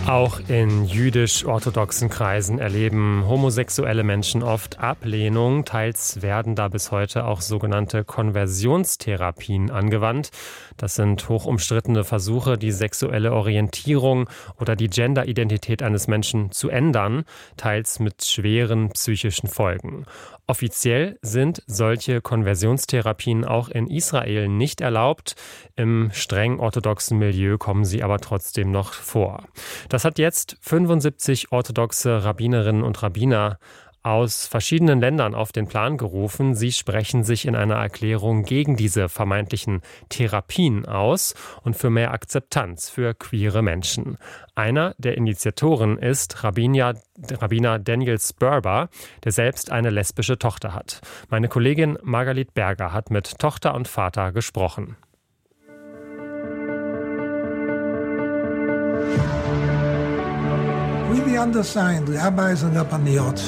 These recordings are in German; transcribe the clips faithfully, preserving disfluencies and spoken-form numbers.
Auch in jüdisch-orthodoxen Kreisen erleben homosexuelle Menschen oft Ablehnung. Teils werden da bis heute auch sogenannte Konversionstherapien angewandt. Das sind hochumstrittene Versuche, die sexuelle Orientierung oder die Genderidentität eines Menschen zu ändern, teils mit schweren psychischen Folgen. Offiziell sind solche Konversionstherapien auch in Israel nicht erlaubt. Im streng orthodoxen Milieu kommen sie aber trotzdem noch vor. Das hat jetzt fünfundsiebzig orthodoxe Rabbinerinnen und Rabbiner aus verschiedenen Ländern auf den Plan gerufen. Sie sprechen sich in einer Erklärung gegen diese vermeintlichen Therapien aus und für mehr Akzeptanz für queere Menschen. Einer der Initiatoren ist Rabbiner, Rabbiner Daniel Sperber, der selbst eine lesbische Tochter hat. Meine Kollegin Margalit Berger hat mit Tochter und Vater gesprochen. We the undersigned, rabbis and rabbaniot.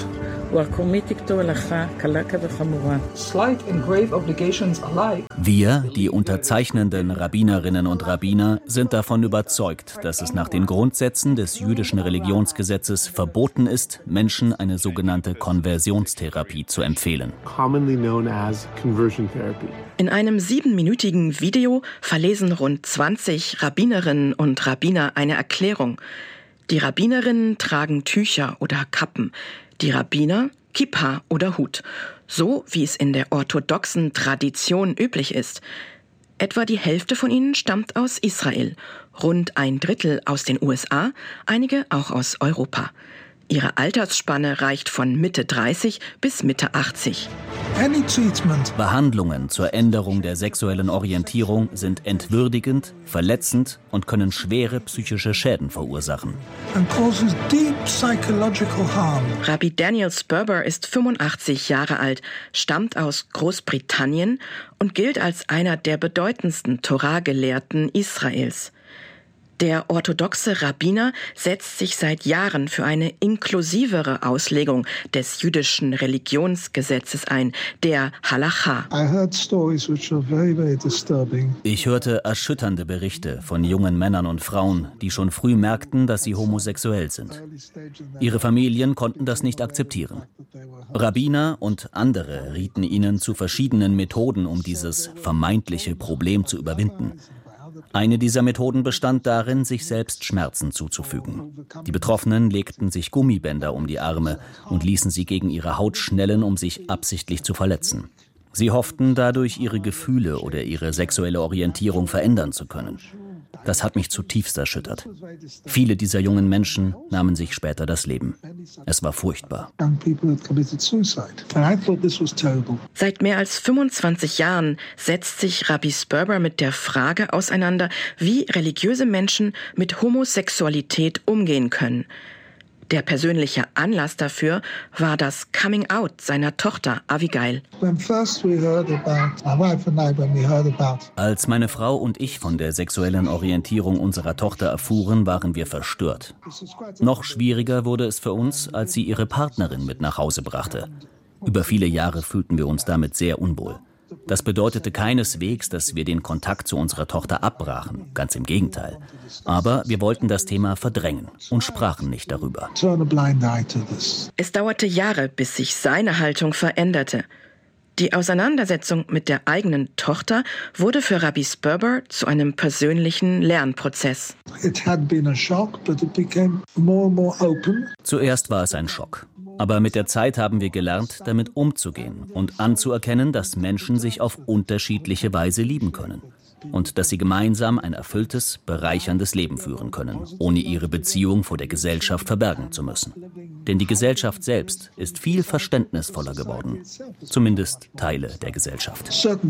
Slight and grave obligations alike. Wir, die unterzeichnenden Rabbinerinnen und Rabbiner, sind davon überzeugt, dass es nach den Grundsätzen des jüdischen Religionsgesetzes verboten ist, Menschen eine sogenannte Konversionstherapie zu empfehlen. Commonly known as conversion therapy. In einem siebenminütigen Video verlesen rund zwanzig Rabbinerinnen und Rabbiner eine Erklärung. Die Rabbinerinnen tragen Tücher oder Kappen, die Rabbiner Kippa oder Hut, so wie es in der orthodoxen Tradition üblich ist. Etwa die Hälfte von ihnen stammt aus Israel, rund ein Drittel aus den U S A, einige auch aus Europa. Ihre Altersspanne reicht von Mitte dreißig bis Mitte achtzig. Behandlungen zur Änderung der sexuellen Orientierung sind entwürdigend, verletzend und können schwere psychische Schäden verursachen. Rabbi Daniel Sperber ist fünfundachtzig Jahre alt, stammt aus Großbritannien und gilt als einer der bedeutendsten Torah-Gelehrten Israels. Der orthodoxe Rabbiner setzt sich seit Jahren für eine inklusivere Auslegung des jüdischen Religionsgesetzes ein, der Halacha. Ich hörte erschütternde Berichte von jungen Männern und Frauen, die schon früh merkten, dass sie homosexuell sind. Ihre Familien konnten das nicht akzeptieren. Rabbiner und andere rieten ihnen zu verschiedenen Methoden, um dieses vermeintliche Problem zu überwinden. Eine dieser Methoden bestand darin, sich selbst Schmerzen zuzufügen. Die Betroffenen legten sich Gummibänder um die Arme und ließen sie gegen ihre Haut schnellen, um sich absichtlich zu verletzen. Sie hofften dadurch, ihre Gefühle oder ihre sexuelle Orientierung verändern zu können. Das hat mich zutiefst erschüttert. Viele dieser jungen Menschen nahmen sich später das Leben. Es war furchtbar. Seit mehr als fünfundzwanzig Jahren setzt sich Rabbi Sperber mit der Frage auseinander, wie religiöse Menschen mit Homosexualität umgehen können. Der persönliche Anlass dafür war das Coming-out seiner Tochter Abigail. Als meine Frau und ich von der sexuellen Orientierung unserer Tochter erfuhren, waren wir verstört. Noch schwieriger wurde es für uns, als sie ihre Partnerin mit nach Hause brachte. Über viele Jahre fühlten wir uns damit sehr unwohl. Das bedeutete keineswegs, dass wir den Kontakt zu unserer Tochter abbrachen, ganz im Gegenteil. Aber wir wollten das Thema verdrängen und sprachen nicht darüber. Es dauerte Jahre, bis sich seine Haltung veränderte. Die Auseinandersetzung mit der eigenen Tochter wurde für Rabbi Sperber zu einem persönlichen Lernprozess. Zuerst war es ein Schock. Aber mit der Zeit haben wir gelernt, damit umzugehen und anzuerkennen, dass Menschen sich auf unterschiedliche Weise lieben können und dass sie gemeinsam ein erfülltes, bereicherndes Leben führen können, ohne ihre Beziehung vor der Gesellschaft verbergen zu müssen. Denn die Gesellschaft selbst ist viel verständnisvoller geworden, zumindest Teile der Gesellschaft.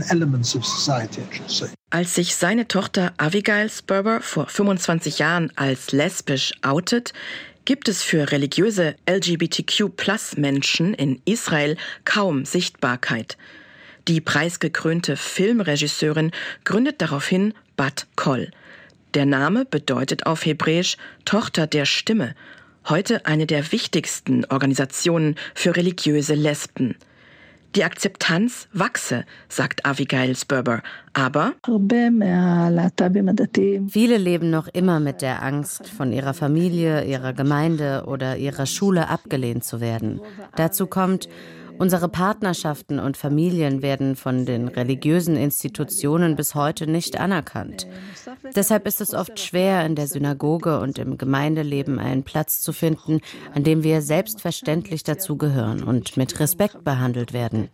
Als sich seine Tochter Abigail Sperber vor fünfundzwanzig Jahren als lesbisch outet, gibt es für religiöse L G B T Q Plus Menschen in Israel kaum Sichtbarkeit. Die preisgekrönte Filmregisseurin gründet daraufhin Bat Kol. Der Name bedeutet auf Hebräisch Tochter der Stimme, heute eine der wichtigsten Organisationen für religiöse Lesben. Die Akzeptanz wachse, sagt Avigail Sperber. Aber viele leben noch immer mit der Angst, von ihrer Familie, ihrer Gemeinde oder ihrer Schule abgelehnt zu werden. Dazu kommt, unsere Partnerschaften und Familien werden von den religiösen Institutionen bis heute nicht anerkannt. Deshalb ist es oft schwer, in der Synagoge und im Gemeindeleben einen Platz zu finden, an dem wir selbstverständlich dazugehören und mit Respekt behandelt werden.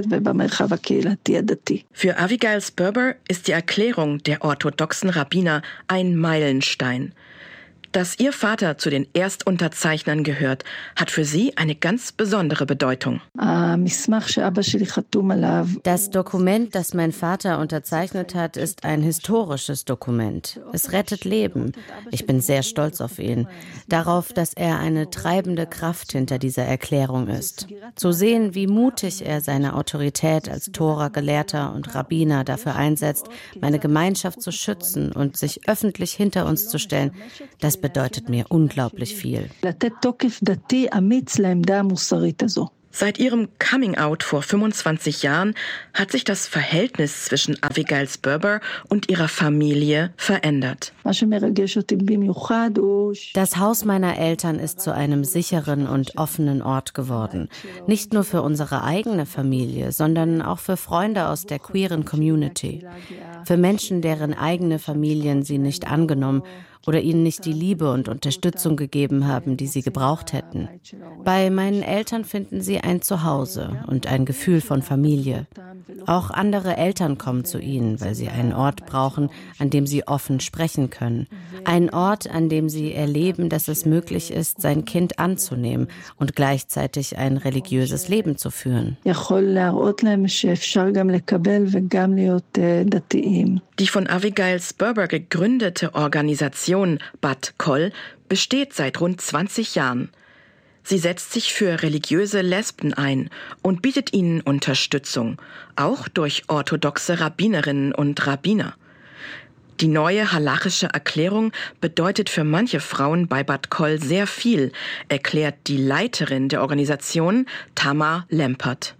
Für Avigail Sperber ist die Erklärung der orthodoxen Rabbiner ein Meilenstein. Dass ihr Vater zu den Erstunterzeichnern gehört, hat für sie eine ganz besondere Bedeutung. Das Dokument, das mein Vater unterzeichnet hat, ist ein historisches Dokument. Es rettet Leben. Ich bin sehr stolz auf ihn. Darauf, dass er eine treibende Kraft hinter dieser Erklärung ist. Zu sehen, wie mutig er seine Autorität als Tora-Gelehrter und Rabbiner dafür einsetzt, meine Gemeinschaft zu schützen und sich öffentlich hinter uns zu stellen, das bedeutet mir unglaublich viel. Seit ihrem Coming-out vor fünfundzwanzig Jahren hat sich das Verhältnis zwischen Avigail Sperber und ihrer Familie verändert. Das Haus meiner Eltern ist zu einem sicheren und offenen Ort geworden. Nicht nur für unsere eigene Familie, sondern auch für Freunde aus der queeren Community. Für Menschen, deren eigene Familien sie nicht angenommen oder ihnen nicht die Liebe und Unterstützung gegeben haben, die sie gebraucht hätten. Bei meinen Eltern finden sie ein Zuhause und ein Gefühl von Familie. Auch andere Eltern kommen zu ihnen, weil sie einen Ort brauchen, an dem sie offen sprechen können. Einen Ort, an dem sie erleben, dass es möglich ist, sein Kind anzunehmen und gleichzeitig ein religiöses Leben zu führen. Die von Avigail Sperber gegründete Organisation Bat Kol besteht seit rund zwanzig Jahren. Sie setzt sich für religiöse Lesben ein und bietet ihnen Unterstützung, auch durch orthodoxe Rabbinerinnen und Rabbiner. Die neue halachische Erklärung bedeutet für manche Frauen bei Bat Kol sehr viel, erklärt die Leiterin der Organisation, Tamar Lempert.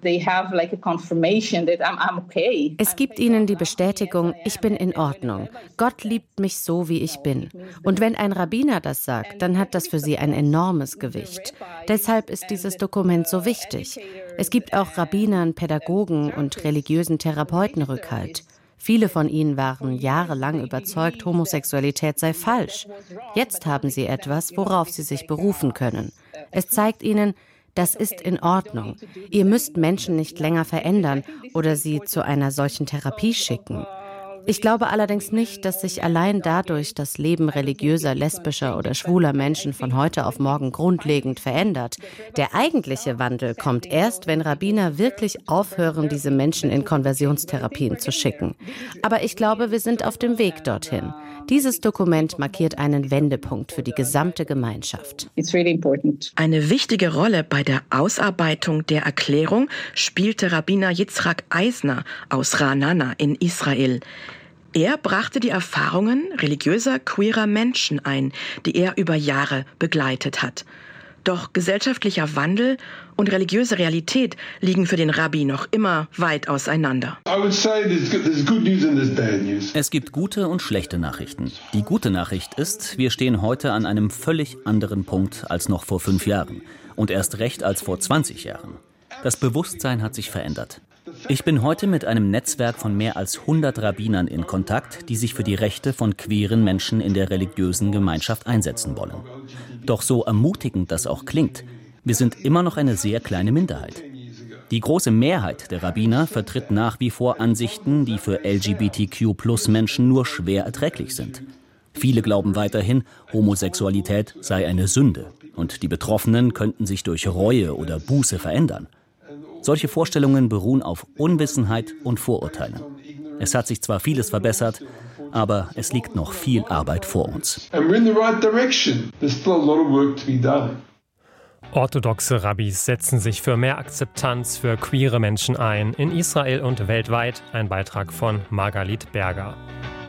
Es gibt ihnen die Bestätigung, ich bin in Ordnung. Gott liebt mich so, wie ich bin. Und wenn ein Rabbiner das sagt, dann hat das für sie ein enormes Gewicht. Deshalb ist dieses Dokument so wichtig. Es gibt auch Rabbinern, Pädagogen und religiösen Therapeuten Rückhalt. Viele von ihnen waren jahrelang überzeugt, Homosexualität sei falsch. Jetzt haben sie etwas, worauf sie sich berufen können. Es zeigt ihnen, das ist in Ordnung. Ihr müsst Menschen nicht länger verändern oder sie zu einer solchen Therapie schicken. Ich glaube allerdings nicht, dass sich allein dadurch das Leben religiöser, lesbischer oder schwuler Menschen von heute auf morgen grundlegend verändert. Der eigentliche Wandel kommt erst, wenn Rabbiner wirklich aufhören, diese Menschen in Konversionstherapien zu schicken. Aber ich glaube, wir sind auf dem Weg dorthin. Dieses Dokument markiert einen Wendepunkt für die gesamte Gemeinschaft. Eine wichtige Rolle bei der Ausarbeitung der Erklärung spielte Rabbiner Yitzhak Eisner aus Ra'anana in Israel. Er brachte die Erfahrungen religiöser, queerer Menschen ein, die er über Jahre begleitet hat. Doch gesellschaftlicher Wandel und religiöse Realität liegen für den Rabbi noch immer weit auseinander. Es gibt gute und schlechte Nachrichten. Die gute Nachricht ist, wir stehen heute an einem völlig anderen Punkt als noch vor fünf Jahren. Und erst recht als vor zwanzig Jahren. Das Bewusstsein hat sich verändert. Ich bin heute mit einem Netzwerk von mehr als hundert Rabbinern in Kontakt, die sich für die Rechte von queeren Menschen in der religiösen Gemeinschaft einsetzen wollen. Doch so ermutigend das auch klingt, wir sind immer noch eine sehr kleine Minderheit. Die große Mehrheit der Rabbiner vertritt nach wie vor Ansichten, die für L G B T Q Plus Menschen nur schwer erträglich sind. Viele glauben weiterhin, Homosexualität sei eine Sünde und die Betroffenen könnten sich durch Reue oder Buße verändern. Solche Vorstellungen beruhen auf Unwissenheit und Vorurteilen. Es hat sich zwar vieles verbessert, aber es liegt noch viel Arbeit vor uns. Orthodoxe Rabbis setzen sich für mehr Akzeptanz für queere Menschen ein. In Israel und weltweit ein Beitrag von Margalit Berger.